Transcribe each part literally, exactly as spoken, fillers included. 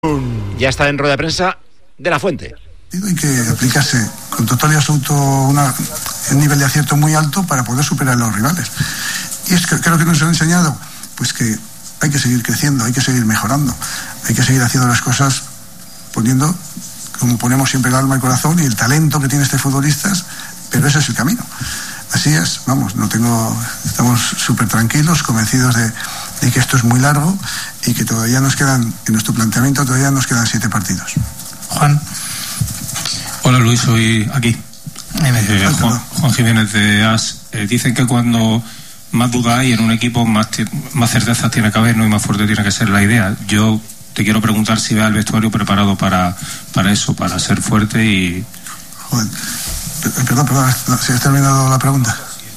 Ya está en rueda de prensa de La Fuente. Hay que aplicarse con total y absoluto una, un nivel de acierto muy alto para poder superar a los rivales. Y es que creo que nos han enseñado pues que hay que seguir creciendo, hay que seguir mejorando, hay que seguir haciendo las cosas poniendo, como ponemos siempre, el alma y el corazón y el talento que tiene este futbolista, pero ese es el camino. Así es, vamos, no tengo, estamos súper tranquilos, convencidos de, de que esto es muy largo y que todavía nos quedan, en nuestro planteamiento todavía nos quedan siete partidos. Juan. Hola Luis, soy aquí. Eh, Juan, Juan Jiménez de A S. Eh, dicen que cuando más duda hay en un equipo, más, más certezas tiene que haber, ¿no? Y más fuerte tiene que ser la idea. Yo te quiero preguntar si ve al vestuario preparado para, para eso, para ser fuerte y... Joder. Perdón, perdón, ¿se ha terminado la pregunta?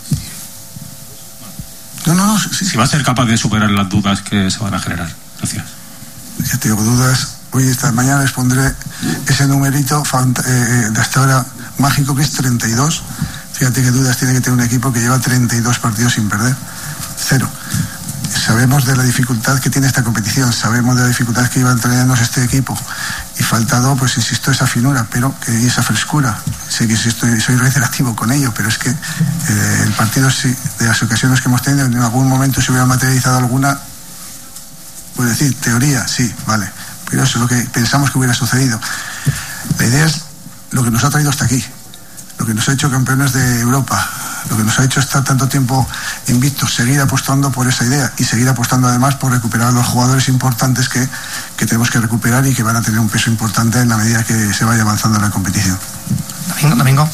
No, no, no. Sí, si va a ser capaz de superar las dudas que se van a generar. Gracias. Ya tengo dudas. Hoy, esta mañana, les pondré ese numerito eh, de hasta ahora mágico, que es treinta y dos. Fíjate qué dudas tiene que tener un equipo que lleva treinta y dos partidos sin perder. Cero. Sabemos de la dificultad que tiene esta competición, sabemos de la dificultad que iba a entrenarnos este equipo y faltado, pues insisto, esa finura, pero que y esa frescura. Sé que estoy, soy reiterativo con ello, pero es que eh, el partido, sí, de las ocasiones que hemos tenido, en algún momento se hubiera materializado alguna, puedo decir, teoría, sí, vale, pero eso es lo que pensamos que hubiera sucedido. La idea es lo que nos ha traído hasta aquí, lo que nos ha hecho campeones de Europa, lo que nos ha hecho estar tanto tiempo invictos, seguir apostando por esa idea y seguir apostando además por recuperar a los jugadores importantes que, que tenemos que recuperar y que van a tener un peso importante en la medida que se vaya avanzando en la competición. Domingo, Domingo.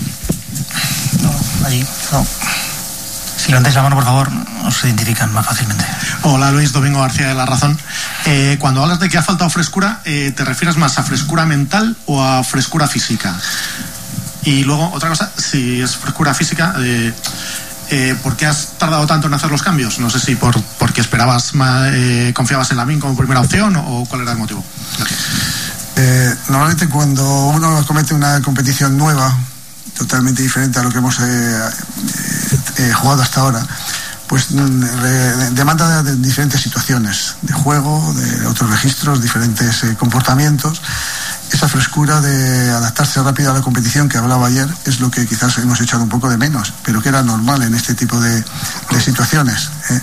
No, allí, no. Si levantáis la mano, por favor, os identifican más fácilmente. Hola Luis, Domingo García de La Razón. Eh, cuando hablas de que ha faltado frescura, eh, ¿te refieres más a frescura mental o a frescura física? Y luego, otra cosa, si es frescura física, eh, eh, ¿por qué has tardado tanto en hacer los cambios? No sé si por porque esperabas, eh, confiabas en Lamine como primera opción o, o cuál era el motivo. Gracias. Eh, normalmente cuando uno comete una competición nueva, totalmente diferente a lo que hemos eh, eh, jugado hasta ahora, pues re, demanda de, de diferentes situaciones, de juego, de otros registros, diferentes eh, comportamientos. Esa frescura de adaptarse rápido a la competición que hablaba ayer es lo que quizás hemos echado un poco de menos, pero que era normal en este tipo de, de situaciones. ¿eh?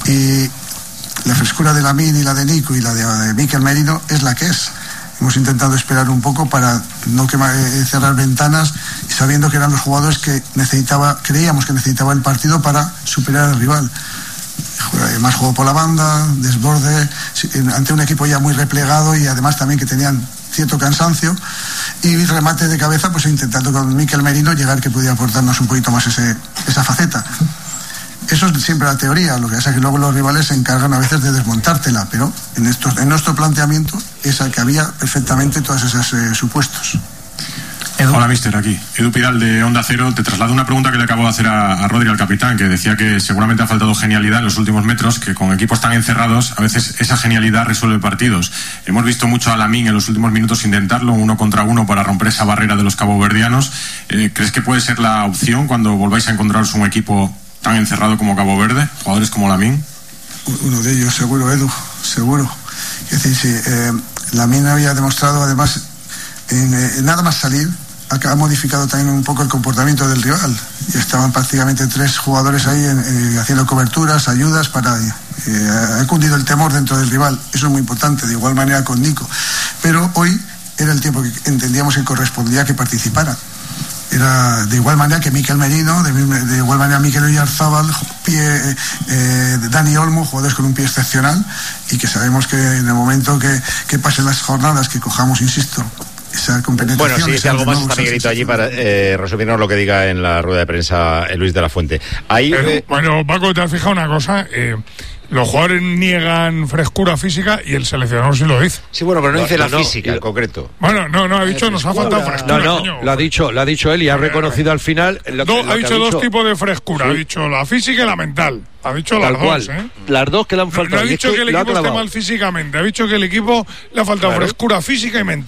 Y la frescura de Lamine y la de Nico y la de, de Mikel Merino es la que es. Hemos intentado esperar un poco para no quemar, eh, cerrar ventanas y sabiendo que eran los jugadores que necesitaba, creíamos que necesitaba el partido para superar al rival. Más juego por la banda, desborde, ante un equipo ya muy replegado y además también que tenían cierto cansancio, y remate de cabeza, pues intentando con Mikel Merino llegar que pudiera aportarnos un poquito más ese, esa faceta. Eso es siempre la teoría, lo que pasa es que luego los rivales se encargan a veces de desmontártela, pero en, estos, en nuestro planteamiento es el que había perfectamente todos esos eh, supuestos. Edu. Hola, mister, aquí. Edu Pidal de Onda Cero. Te traslado una pregunta que le acabo de hacer a, a Rodri, al capitán, que decía que seguramente ha faltado genialidad en los últimos metros, que con equipos tan encerrados, a veces esa genialidad resuelve partidos. Hemos visto mucho a Lamine en los últimos minutos intentarlo, uno contra uno, para romper esa barrera de los caboverdianos. Eh, ¿Crees que puede ser la opción cuando volváis a encontraros un equipo tan encerrado como Cabo Verde, jugadores como Lamine? Uno de ellos, seguro, Edu, seguro. Es decir, sí, eh, Lamine había demostrado, además, en, en nada más salir, ha modificado también un poco el comportamiento del rival. Y estaban prácticamente tres jugadores ahí en, eh, haciendo coberturas, ayudas para... Eh, ha cundido el temor dentro del rival. Eso es muy importante, de igual manera con Nico. Pero hoy era el tiempo que entendíamos que correspondía que participara. Era de igual manera que Mikel Merino, de, de igual manera Mikel Oyarzábal, pie, eh, Dani Olmo, jugadores con un pie excepcional, y que sabemos que en el momento que, que pasen las jornadas, que cojamos, insisto, esa compenetración. Bueno, sí, si algo más está Miguelito allí para eh, resumirnos lo que diga en la rueda de prensa eh, Luis de la Fuente. Ahí, Pero, eh... Bueno, Paco, te has fijado una cosa, eh, los jugadores niegan frescura física y el seleccionador sí lo dice. Sí, bueno, pero no, no dice la no, física no, en concreto. Bueno, no, no, ha dicho nos ha faltado frescura. No, no, lo ha dicho, lo ha dicho él y ha reconocido al final. Lo, do, lo ha dicho ha dos dicho, tipos de frescura, sí. Ha dicho la física y la mental. Ha dicho las Tal cual, dos, ¿eh? Las dos que le han faltado. No, no ha dicho que el equipo esté mal físicamente, ha dicho que el equipo le ha faltado claro. frescura física y mental.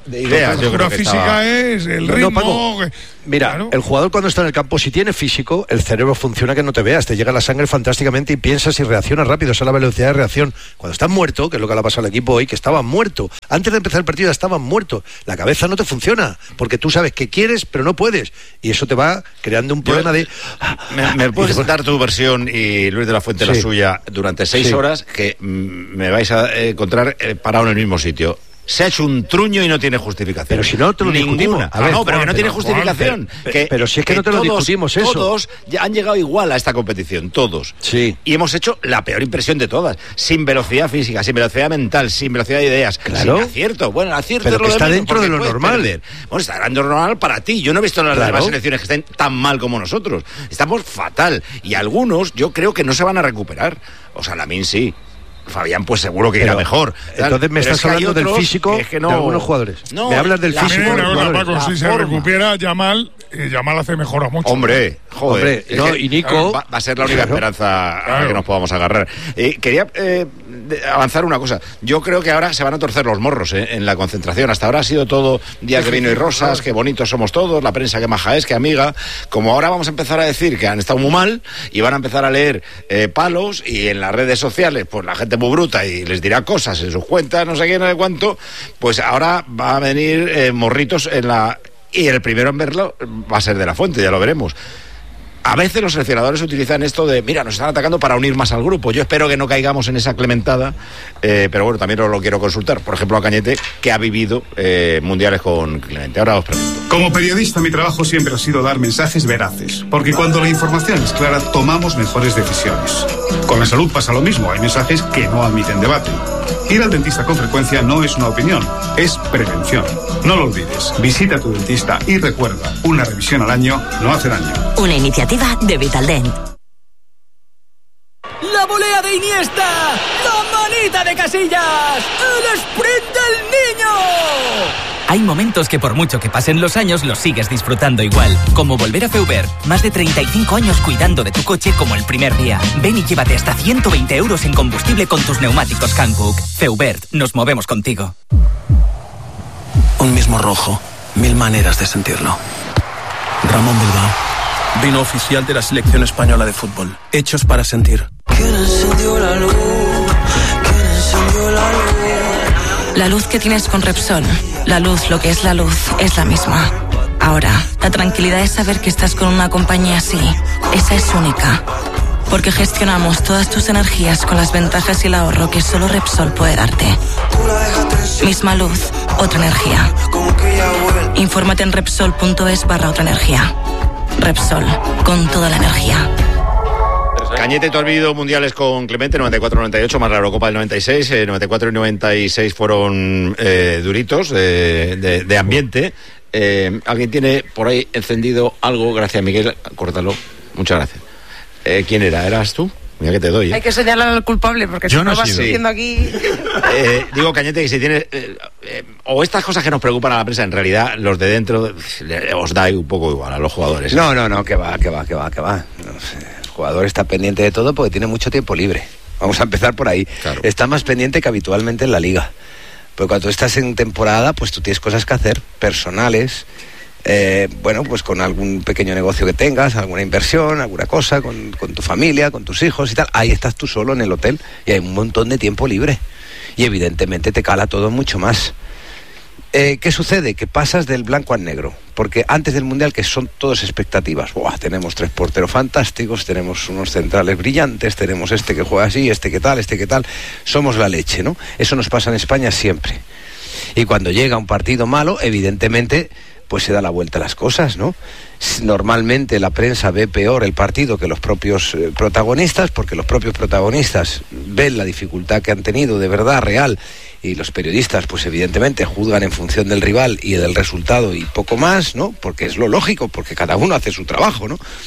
de ideas. La frescura física estaba... es el ritmo. No, Paco, que... Mira, claro. El jugador cuando está en el campo, si tiene físico, el cerebro funciona que no te veas, te llega la sangre fantásticamente y piensas y reaccionas rápido, esa es la velocidad de reacción. Cuando estás muerto, que es lo que le ha pasado al equipo hoy, que estaba muerto, antes de empezar el partido ya estaban muertos, la cabeza no te funciona, porque tú sabes que quieres, pero no puedes, y eso te va creando un problema. Yo, de... ¿Me, me puedes te... dar tu versión y Luis de la Fuente sí. la suya durante seis sí. horas que mm, me vais a encontrar eh, parado en el mismo sitio? Se ha hecho un truño y no tiene justificación. Pero si no te lo discutimos. A ver, no, pero que no tiene justificación. Pero, que, pero si es que, que no te todos, lo discutimos eso. Todos ya han llegado igual a esta competición, todos. Sí. Y hemos hecho la peor impresión de todas. Sin velocidad física, sin velocidad mental, sin velocidad de ideas. Claro. Sin acierto. Bueno, el acierto pero es lo que de está menos, dentro de lo normal. Perder. Bueno, está dentro de lo normal para ti. Yo no he visto las claro. demás selecciones que estén tan mal como nosotros. Estamos fatal. Y algunos yo creo que no se van a recuperar. O sea, Lamine sí. Fabián pues seguro que irá pero, mejor. Entonces me estás hablando del físico es que no, de algunos jugadores. No, me hablas del físico de los jugadores. Paco, si se recupera Yamal, eh, Yamal hace mejora mucho. Hombre, joder. Hombre, no, y Nico va, va a ser la única claro. esperanza claro. a la que nos podamos agarrar. Eh, quería eh, avanzar una cosa. Yo creo que ahora se van a torcer los morros eh, en la concentración. Hasta ahora ha sido todo días de vino y rosas, que bonitos somos todos, la prensa que maja es, que amiga. Como ahora vamos a empezar a decir que han estado muy mal y van a empezar a leer eh, palos y en las redes sociales, pues la gente muy bruta y les dirá cosas en sus cuentas, no sé qué, no sé cuánto, pues ahora va a venir eh, morritos en la... Y el primero en verlo va a ser de la Fuente, ya lo veremos. A veces los seleccionadores utilizan esto de, mira, nos están atacando para unir más al grupo. Yo espero que no caigamos en esa clementada, eh, pero bueno, también os lo quiero consultar. Por ejemplo, a Cañete, que ha vivido eh, mundiales con Clemente. Ahora os pregunto. Como periodista, mi trabajo siempre ha sido dar mensajes veraces, porque cuando la información es clara, tomamos mejores decisiones. Con la salud pasa lo mismo, hay mensajes que no admiten debate. Ir al dentista con frecuencia no es una opinión, es prevención. No lo olvides, visita a tu dentista y recuerda, una revisión al año no hace daño. Una iniciativa de Vitaldent. La volea de Iniesta, la manita de Casillas, el sprint del niño. Hay momentos que por mucho que pasen los años los sigues disfrutando igual, como volver a Feubert. Más de treinta y cinco años cuidando de tu coche como el primer día. Ven y llévate hasta ciento veinte euros en combustible con tus neumáticos Hankook. Feubert, nos movemos contigo. Un mismo rojo, mil maneras de sentirlo. Ramón Bilbao, vino oficial de la selección española de fútbol. Hechos para sentir. ¿Quién encendió la luz? ¿Quién encendió la luz? La luz que tienes con Repsol, la luz, lo que es la luz, es la misma. Ahora, la tranquilidad es saber que estás con una compañía así. Esa es única. Porque gestionamos todas tus energías con las ventajas y el ahorro que solo Repsol puede darte. Misma luz, otra energía. Infórmate en Repsol.es barra otra energía. Repsol, con toda la energía. Cañete, tú has vivido mundiales con Clemente, noventa y cuatro noventa y ocho, más la Eurocopa del noventa y seis. Eh, noventa y cuatro y noventa y seis fueron eh, duritos, eh, de, de ambiente. Eh, ¿Alguien tiene por ahí encendido algo? Gracias, Miguel. Córtalo. Muchas gracias. Eh, ¿Quién era? ¿Eras tú? Mira que te doy. ¿eh? Hay que señalar al culpable, porque yo si no, no vas sido. diciendo aquí... Eh, digo, Cañete, que si tienes... Eh, eh, o estas cosas que nos preocupan a la prensa, en realidad, los de dentro, eh, os da un poco igual a los jugadores. No, no, no, que va, que va, que va, que va. No sé. El jugador está pendiente de todo porque tiene mucho tiempo libre. Vamos a empezar por ahí. Claro. Está más pendiente que habitualmente en la liga. Porque cuando tú estás en temporada, pues tú tienes cosas que hacer, personales... Eh, bueno, pues con algún pequeño negocio que tengas, alguna inversión, alguna cosa, con, con tu familia, con tus hijos y tal, ahí estás tú solo en el hotel y hay un montón de tiempo libre y evidentemente te cala todo mucho más. Eh, ¿Qué sucede? Que pasas del blanco al negro, porque antes del Mundial, que son todas expectativas, ¡buah! Tenemos tres porteros fantásticos, tenemos unos centrales brillantes, tenemos este que juega así, este que tal, este que tal, somos la leche, ¿no? Eso nos pasa en España siempre. Y cuando llega un partido malo, evidentemente... pues se da la vuelta a las cosas, ¿no? Normalmente la prensa ve peor el partido que los propios eh, protagonistas, porque los propios protagonistas ven la dificultad que han tenido de verdad, real, y los periodistas, pues evidentemente juzgan en función del rival y del resultado y poco más, ¿no? Porque es lo lógico, porque cada uno hace su trabajo, ¿no?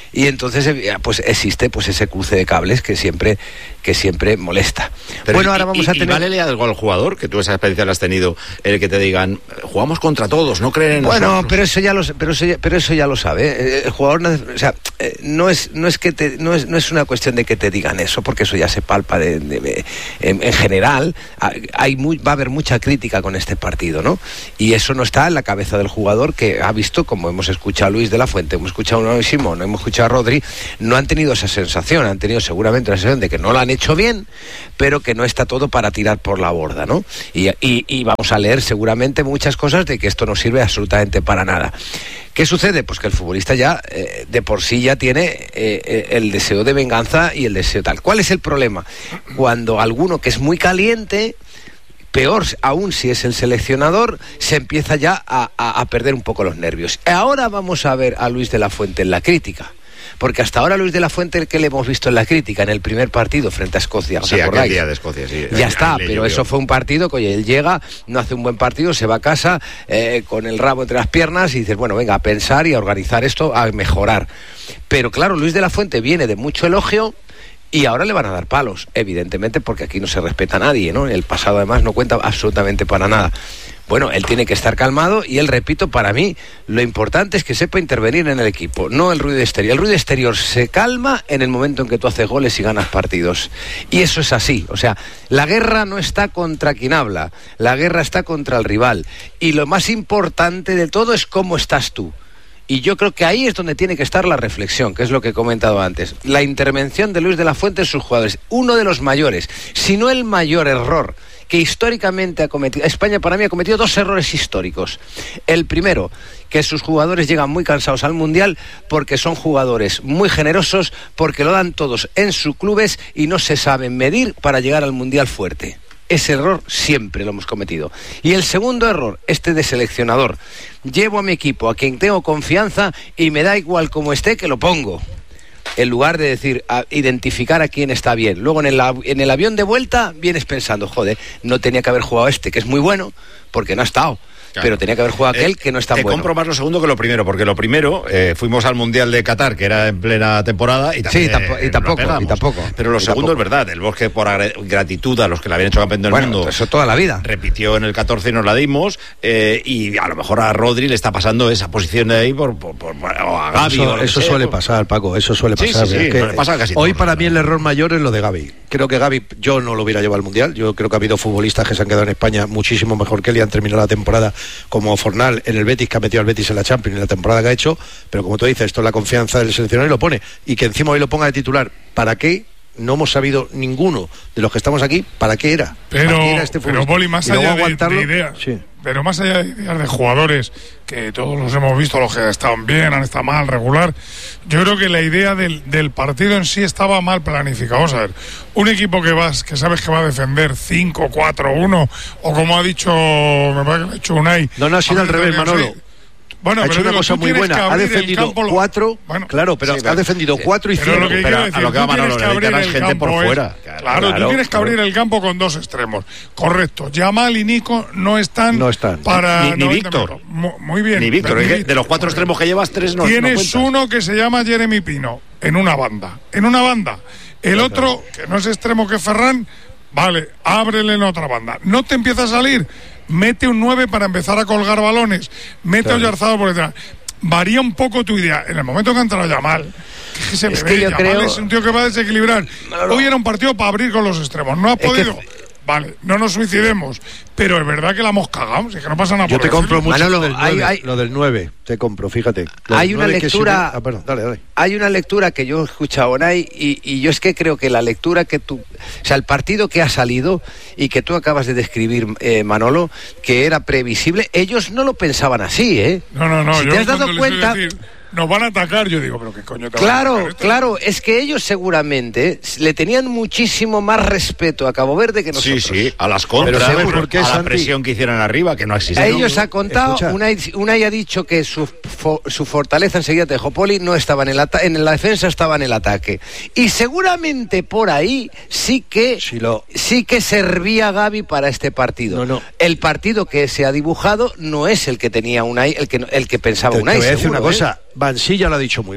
Y entonces pues existe pues ese cruce de cables que siempre que siempre molesta. Pero bueno, y, ahora vamos y, a tener... ¿Y vale algo al jugador? Que tú esa experiencia la has tenido, el que te digan, jugamos contra todos, no creen en bueno, nosotros. pero eso ya lo pero eso ya, pero eso ya lo sabe. El jugador no, o sea, no es no es que te, no es no es una cuestión de que te digan eso, porque eso ya se palpa de, de, de, en, en general. Hay muy, va a haber mucha crítica con este partido, ¿no? Y eso no está en la cabeza del jugador, que ha visto, como hemos escuchado a Luis de la Fuente, hemos escuchado a Simón, hemos escuchado a Rodri, no han tenido esa sensación, han tenido seguramente la sensación de que no lo han hecho bien, pero que no está todo para tirar por la borda, ¿no? Y, y, y vamos a leer seguramente muchas cosas de que esto no sirve absolutamente para nada. ¿Qué sucede? Pues que el futbolista ya eh, de por sí ya tiene eh, el deseo de venganza y el deseo tal. ¿Cuál es el problema? Cuando alguno que es muy caliente, peor aún si es el seleccionador, se empieza ya a, a, a perder un poco los nervios. Ahora vamos a ver a Luis de la Fuente en la crítica. Porque hasta ahora Luis de la Fuente, ¿qué le hemos visto en la crítica? En el primer partido frente a Escocia, ¿os sí, acordáis? aquel día de Escocia, sí. Ya está, pero eso fue un partido que, oye, él llega, no hace un buen partido, se va a casa eh, con el rabo entre las piernas y dices, bueno, venga, a pensar y a organizar esto, a mejorar. Pero claro, Luis de la Fuente viene de mucho elogio y ahora le van a dar palos, evidentemente, porque aquí no se respeta a nadie, ¿no? El pasado además no cuenta absolutamente para nada. Bueno, él tiene que estar calmado y él, repito, para mí lo importante es que sepa intervenir en el equipo, no el ruido exterior. El ruido exterior se calma en el momento en que tú haces goles y ganas partidos. Y eso es así. O sea, la guerra no está contra quien habla, la guerra está contra el rival. Y lo más importante de todo es cómo estás tú. Y yo creo que ahí es donde tiene que estar la reflexión, que es lo que he comentado antes. La intervención de Luis de la Fuente en sus jugadores. Uno de los mayores, si no el mayor error que históricamente ha cometido. España para mí ha cometido dos errores históricos. El primero, que sus jugadores llegan muy cansados al Mundial porque son jugadores muy generosos, porque lo dan todos en sus clubes y no se saben medir para llegar al Mundial fuerte. Ese error siempre lo hemos cometido. Y el segundo error, este de seleccionador. Llevo a mi equipo a quien tengo confianza y me da igual cómo esté que lo pongo. En lugar de decir, a identificar a quién está bien. Luego en el, en el avión de vuelta vienes pensando, joder, no tenía que haber jugado este, que es muy bueno, porque no ha estado. Claro. Pero tenía que haber jugado aquel eh, que no es tan te bueno. Te compro más lo segundo que lo primero, porque lo primero, eh, fuimos al Mundial de Qatar, que era en plena temporada, y también, sí, tampo- y, tampoco, eh, y tampoco. Pero lo y segundo tampoco. es verdad, el Bosque, por gratitud a los que le habían hecho campeón del bueno, mundo, eso toda la vida. Repitió en el catorce y nos la dimos, eh, y a lo mejor a Rodri le está pasando esa posición de ahí por, por, por, por o a Gavi. Eso, o eso sé, suele por... pasar, Paco, eso suele pasar. Sí, sí, sí, es que no, pasa casi hoy todo, para ¿no? mí el error mayor es lo de Gavi. Creo que Gavi, yo no lo hubiera llevado al Mundial. Yo creo que ha habido futbolistas que se han quedado en España muchísimo mejor que él y han terminado la temporada, como Fornal en el Betis, que ha metido al Betis en la Champions en la temporada que ha hecho, pero como tú dices, esto es la confianza del seleccionador y lo pone, y que encima hoy lo ponga de titular. ¿Para qué? No hemos sabido ninguno de los que estamos aquí para qué era. Pero, ¿Para qué era este pero Poli, más allá de, de ideas, sí. pero más allá de ideas de jugadores, que todos los hemos visto, los que estaban bien, han estado mal, regular, yo creo que la idea del, del partido en sí estaba mal planificado. Vamos a ver, un equipo que vas, que sabes que va a defender cinco cuatro uno, o como ha dicho, me parece que ha dicho Unai. No, no, ha sido al revés, Manolo. Sí. Bueno, ha pero hecho una digo, cosa muy buena, ha defendido campo, cuatro, bueno, claro, pero sí, ha defendido sí, cuatro y cinco. Lo que pero decir, a lo que va Manolo, le dedican gente campo por es, fuera. Claro, claro, tú tienes que abrir claro. el campo con dos extremos. Correcto. Yamal y Nico no están, no están. para... Ni, ni Víctor. Muy bien. Ni Víctor. Ni de los cuatro extremos que llevas, tres no Tienes no uno que se llama Jeremy Pino, en una banda. En una banda. El otro, que no es extremo, que Ferran, vale, ábrele en otra banda. No te empieza a salir, mete un nueve para empezar a colgar balones. Mete claro. a Oyarzabal por detrás. Varía un poco tu idea. En el momento que ha entrado Yamal, que se es le que ve, yo Yamal creo... es un tío que va a desequilibrar. Claro. Hoy era un partido para abrir con los extremos. No ha podido. Que... Vale, no nos suicidemos, pero es verdad que la hemos cagado, es que no pasa nada. Yo por te compro mucho Manolo, lo, del hay, nueve, hay, lo del nueve, te compro, fíjate. Hay una lectura, si... ah, perdón, dale, dale. Hay una lectura que yo he escuchado, Unai, y, y yo es que creo que la lectura que tú, o sea, el partido que ha salido y que tú acabas de describir, eh, Manolo, que era previsible, ellos no lo pensaban así, ¿eh? No, no, no. Si yo te has dado cuenta. Nos van a atacar, yo digo, pero qué coño te Claro, van a atacar, claro, es que ellos seguramente le tenían muchísimo más respeto a Cabo Verde que nosotros. Sí, sí, a las contras, ¿sabes por qué, a Santi? la presión que hicieron arriba, que no existe. A ellos ha contado, Escucha. Unai, Unai ha dicho que su, fo, su fortaleza, enseguida te dijo Poli, no estaba en el ata- en la defensa, estaba en el ataque. Y seguramente por ahí sí que sí, lo... sí que servía Gavi para este partido. No, no. El partido que se ha dibujado no es el que tenía Unai, el que, el que pensaba te, Unai. Te voy a decir seguro, una cosa, ¿eh? Mansilla lo ha dicho muy bien,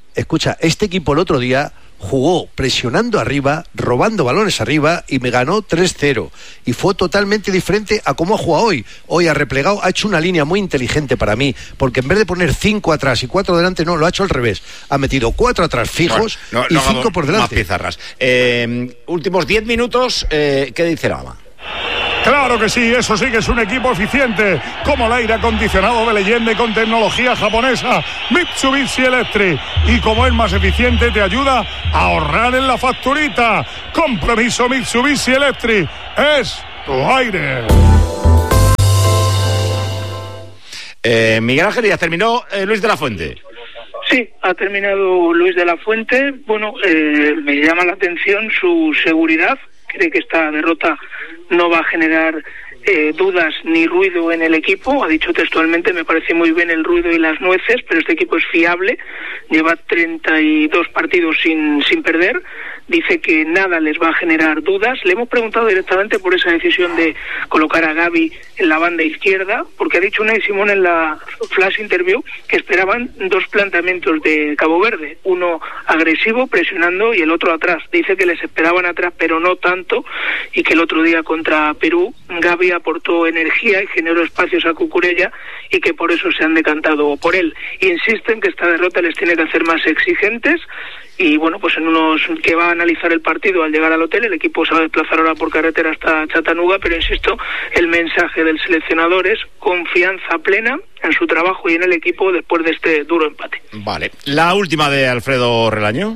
escucha, este equipo el otro día jugó presionando arriba, robando balones arriba y me ganó tres cero. Y fue totalmente diferente a cómo ha jugado hoy. Hoy ha replegado, ha hecho una línea muy inteligente para mí, porque en vez de poner cinco atrás y cuatro delante, no, lo ha hecho al revés. Ha metido cuatro atrás fijos bueno, no, y no cinco por delante. Más pizarras. Eh, últimos diez minutos, eh, ¿qué dice Lama? Claro que sí, eso sí que es un equipo eficiente, como el aire acondicionado de leyenda y con tecnología japonesa Mitsubishi Electric. Y como es más eficiente, te ayuda a ahorrar en la facturita. Compromiso Mitsubishi Electric, es tu aire. Eh, Miguel Ángel, ya terminó eh, Luis de la Fuente. Sí, ha terminado Luis de la Fuente. Bueno, eh, me llama la atención su seguridad. Cree que esta derrota no va a generar eh, dudas ni ruido en el equipo. Ha dicho textualmente, me parece muy bien el ruido y las nueces, pero este equipo es fiable. Lleva treinta y dos partidos sin, sin perder. Dice que nada les va a generar dudas. Le hemos preguntado directamente por esa decisión de colocar a Gavi en la banda izquierda, porque ha dicho Unai Simón en la flash interview que esperaban dos planteamientos de Cabo Verde, uno agresivo, presionando, y el otro atrás. Dice que les esperaban atrás, pero no tanto, y que el otro día contra Perú Gavi aportó energía y generó espacios a Cucurella, y que por eso se han decantado por él. Insisten que esta derrota les tiene que hacer más exigentes. Y bueno, pues en unos que va a analizar el partido al llegar al hotel, el equipo se va a desplazar ahora por carretera hasta Chattanooga, pero insisto, el mensaje del seleccionador es confianza plena en su trabajo y en el equipo después de este duro empate. Vale, la última de Alfredo Relaño.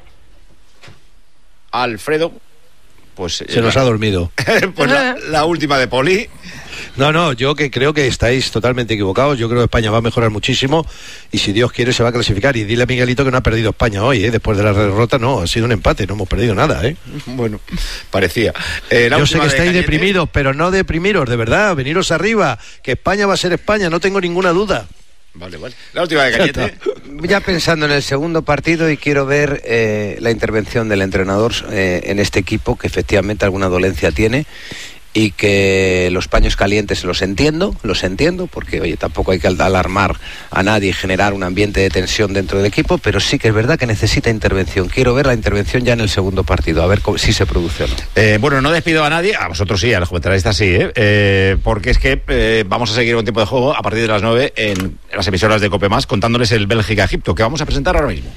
Alfredo, pues... Se nos la... ha dormido. Pues la, la última de Poli. No, no, yo que creo que estáis totalmente equivocados. Yo creo que España va a mejorar muchísimo y si Dios quiere se va a clasificar. Y dile a Miguelito que no ha perdido España hoy, ¿eh? Después de la derrota no, ha sido un empate, no hemos perdido nada, ¿eh? Bueno, parecía. Eh, yo sé que de estáis Cañete. deprimidos, pero no deprimiros, de verdad, veniros arriba, que España va a ser España, no tengo ninguna duda. Vale, vale. La última de Cañete. Ya pensando en el segundo partido, y quiero ver eh, la intervención del entrenador eh, en este equipo, que efectivamente alguna dolencia tiene, y que los paños calientes los entiendo, los entiendo, porque oye, tampoco hay que alarmar a nadie y generar un ambiente de tensión dentro del equipo, pero sí que es verdad que necesita intervención. Quiero ver la intervención ya en el segundo partido, a ver cómo, si se produce o no. Eh, bueno, no despido a nadie, a vosotros sí, a los comentaristas sí, ¿eh? Eh, porque es que eh, vamos a seguir con tiempo de juego a partir de las nueve en las emisoras de COPE Más, contándoles el Bélgica-Egipto, que vamos a presentar ahora mismo.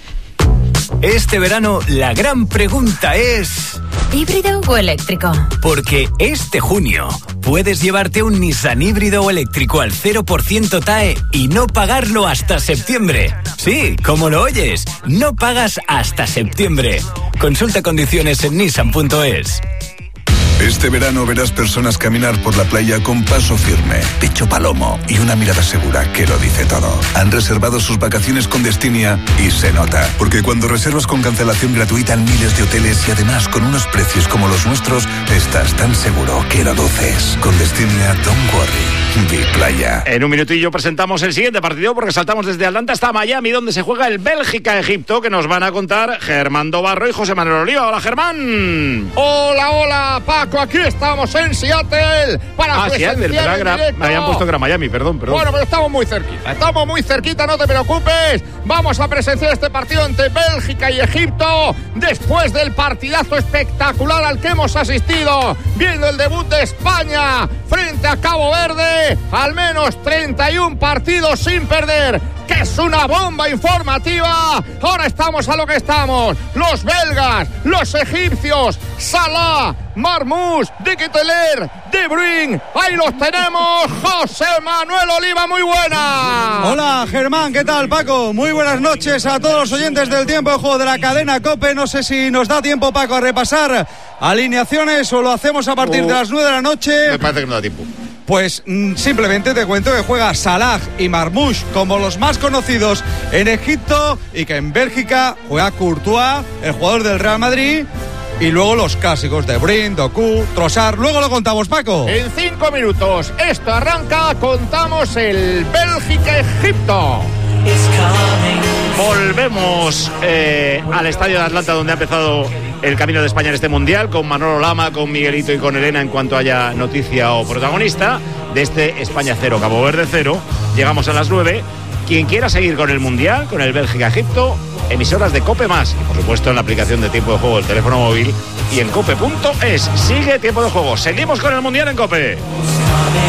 Este verano la gran pregunta es... ¿híbrido o eléctrico? Porque este junio puedes llevarte un Nissan híbrido o eléctrico al cero por ciento T A E y no pagarlo hasta septiembre. Sí, como lo oyes, no pagas hasta septiembre. Consulta condiciones en nissan punto es. Este verano verás personas caminar por la playa con paso firme, pecho palomo y una mirada segura que lo dice todo. Han reservado sus vacaciones con Destinia y se nota, porque cuando reservas con cancelación gratuita en miles de hoteles y además con unos precios como los nuestros, estás tan seguro que lo luces. Con Destinia, don't worry, vi playa. En un minutillo presentamos el siguiente partido, porque saltamos desde Atlanta hasta Miami, donde se juega el Bélgica-Egipto, que nos van a contar Germán Dobarro y José Manuel Oliva. Hola, Germán. Hola, hola, Paco. Aquí estamos en Seattle para ah, Seattle, ¿verdad? Gra- me habían puesto que era Miami, perdón, perdón. Bueno, pero estamos muy cerquita, estamos muy cerquita, no te preocupes. Vamos a presenciar este partido entre Bélgica y Egipto después del partidazo espectacular al que hemos asistido, viendo el debut de España frente a Cabo Verde, al menos treinta y un partidos sin perder, que es una bomba informativa. Ahora estamos a lo que estamos, los belgas, los egipcios, Salah, Marmoush, De Ketelaere, De Bruyne, ahí los tenemos. José Manuel Oliva, muy buena. Hola Germán, ¿qué tal Paco? Muy buenas noches a todos los oyentes del tiempo de juego de la cadena COPE. No sé si nos da tiempo, Paco, a repasar alineaciones o lo hacemos a partir oh, de las nueve de la noche. Me parece que no da tiempo. Pues mmm, simplemente te cuento que juega Salah y Marmoush como los más conocidos en Egipto, y que en Bélgica juega Courtois, el jugador del Real Madrid, y luego los clásicos de Bruyne, Doku, Trossard. Luego lo contamos, Paco. En cinco minutos esto arranca, contamos el Bélgica-Egipto. Volvemos eh, al estadio de Atlanta, donde ha empezado el camino de España en este mundial, con Manolo Lama, con Miguelito y con Elena, en cuanto haya noticia o protagonista de este España cero, Cabo Verde cero. Llegamos a las nueve. Quien quiera seguir con el mundial, con el Bélgica-Egipto, emisoras de COPE Más y por supuesto en la aplicación de Tiempo de Juego del teléfono móvil y en cope punto es. Sigue Tiempo de Juego. Seguimos con el Mundial en COPE.